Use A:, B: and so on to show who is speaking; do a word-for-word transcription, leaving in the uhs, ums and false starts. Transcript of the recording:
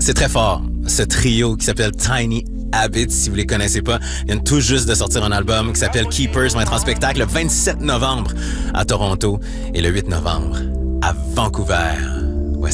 A: C'est très fort. Ce trio qui s'appelle Tiny Habits, si vous les connaissez pas, viennent tout juste de sortir un album qui s'appelle Keepers, va être en spectacle le vingt-sept novembre à Toronto et le huit novembre à Vancouver.